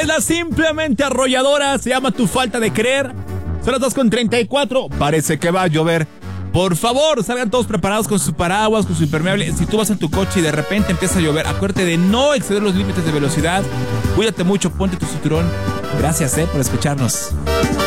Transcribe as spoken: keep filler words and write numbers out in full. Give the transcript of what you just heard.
la simplemente arrolladora, se llama Tu Falta de Creer. Son las dos con treinta y cuatro, parece que va a llover. Por favor, salgan todos preparados con su paraguas, con su impermeable. Si tú vas en tu coche y de repente empieza a llover, acuérdate de no exceder los límites de velocidad. Cuídate mucho, ponte tu cinturón. Gracias, eh, por escucharnos.